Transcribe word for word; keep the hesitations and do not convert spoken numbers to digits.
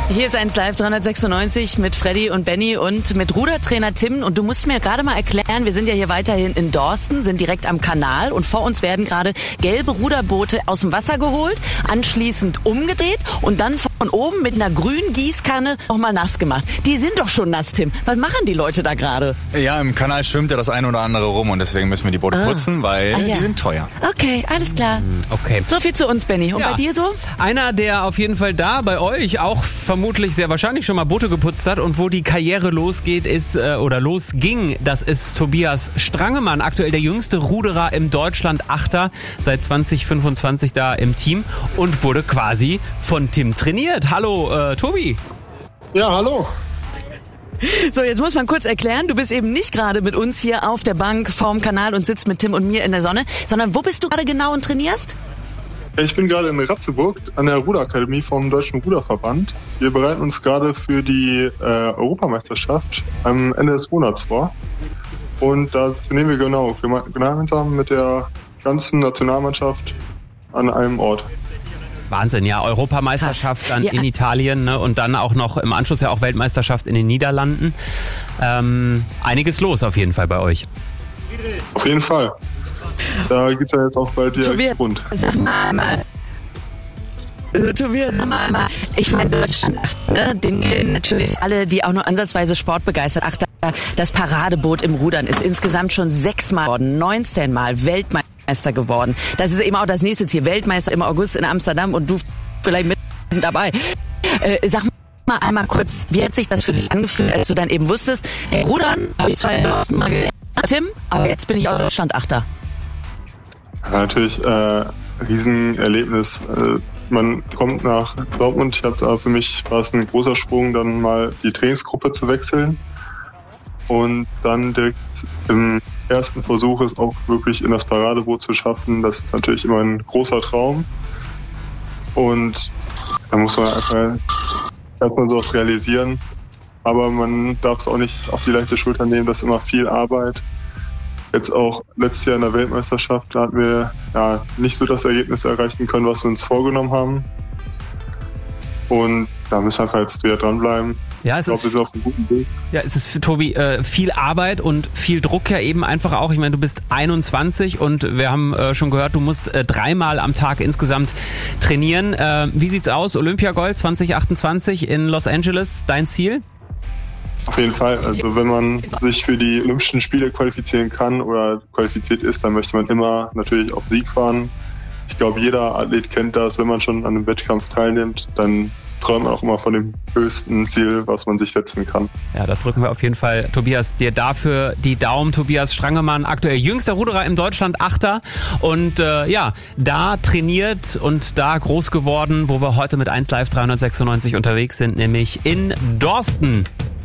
Hier ist eins Live dreihundertsechsundneunzig mit Freddy und Benny und mit Rudertrainer Tim. Und du musst mir gerade mal erklären, wir sind ja hier weiterhin in Dorsten, sind direkt am Kanal und vor uns werden gerade gelbe Ruderboote aus dem Wasser geholt, anschließend umgedreht und dann von oben mit einer grünen Gießkanne nochmal nass gemacht. Die sind doch schon nass, Tim. Was machen die Leute da gerade? Ja, im Kanal schwimmt ja das eine oder andere rum und deswegen müssen wir die Boote Ah. putzen, weil Ah, ja. die sind teuer. Okay, alles klar. Okay. So viel zu uns, Benny. Und Ja. bei dir so? Einer, der auf jeden Fall da bei euch auch vermutlich sehr wahrscheinlich schon mal Boote geputzt hat und wo die Karriere losgeht ist äh, oder losging, das ist Tobias Strangemann, aktuell der jüngste Ruderer im Deutschland-Achter, seit zwanzig fünfundzwanzig da im Team und wurde quasi von Tim trainiert. Hallo, äh, Tobi. Ja, hallo. So, jetzt muss man kurz erklären, du bist eben nicht gerade mit uns hier auf der Bank vorm Kanal und sitzt mit Tim und mir in der Sonne, sondern wo bist du gerade genau und trainierst? Ich bin gerade in Ratzeburg an der Ruderakademie vom Deutschen Ruderverband. Wir bereiten uns gerade für die äh, Europameisterschaft am Ende des Monats vor. Und da trainieren wir genau gemeinsam mit der ganzen Nationalmannschaft an einem Ort. Wahnsinn, ja, Europameisterschaft Krass. dann Ja. in Italien, ne, und dann auch noch im Anschluss ja auch Weltmeisterschaft in den Niederlanden. Ähm, einiges los auf jeden Fall bei euch. Auf jeden Fall. Da geht's ja jetzt auch bald wieder Tobias, rund. sag mal einmal. Also, Tobias, sag mal einmal. Ich meine, Deutschland, ne, den kennen natürlich alle, die auch nur ansatzweise sportbegeistert. Achter, das Paradeboot im Rudern ist insgesamt schon sechsmal geworden, neunzehn Mal Weltmeister geworden. Das ist eben auch das nächste Ziel. Weltmeister im August in Amsterdam und du vielleicht mit dabei. Äh, sag mal einmal kurz, wie hat sich das für dich angefühlt, als du dann eben wusstest, hey, Rudern habe ich zwar mal gelernt, Tim, aber jetzt bin ich auch Deutschland-Achter. Ja, natürlich äh, Riesenerlebnis. Äh, man kommt nach Dortmund. Ich hab da für mich war es ein großer Sprung, dann mal die Trainingsgruppe zu wechseln und dann direkt im ersten Versuch es auch wirklich in das Paradeboot zu schaffen. Das ist natürlich immer ein großer Traum und da muss man einfach erstmal so was realisieren. Aber man darf es auch nicht auf die leichte Schulter nehmen. Das ist immer viel Arbeit. Jetzt auch letztes Jahr in der Weltmeisterschaft, da hatten wir ja nicht so das Ergebnis erreichen können, was wir uns vorgenommen haben. Und da müssen wir einfach jetzt wieder dranbleiben. Ja, es Ich glaube, ist wir sind auf einem guten Weg. Ja, es ist für Tobi äh, viel Arbeit und viel Druck ja eben einfach auch. Ich meine, du bist einundzwanzig und wir haben äh, schon gehört, du musst äh, dreimal am Tag insgesamt trainieren. Äh, wie sieht's aus? Olympiagold zwanzig achtundzwanzig in Los Angeles, dein Ziel? Auf jeden Fall. Also wenn man sich für die Olympischen Spiele qualifizieren kann oder qualifiziert ist, dann möchte man immer natürlich auf Sieg fahren. Ich glaube, jeder Athlet kennt das. Wenn man schon an einem Wettkampf teilnimmt, dann träumt man auch immer von dem höchsten Ziel, was man sich setzen kann. Ja, da drücken wir auf jeden Fall, Tobias, dir dafür die Daumen. Tobias Strangemann, aktuell jüngster Ruderer im Deutschland-Achter und äh, ja, da trainiert und da groß geworden, wo wir heute mit eins Live dreihundertsechsundneunzig unterwegs sind, nämlich in Dorsten.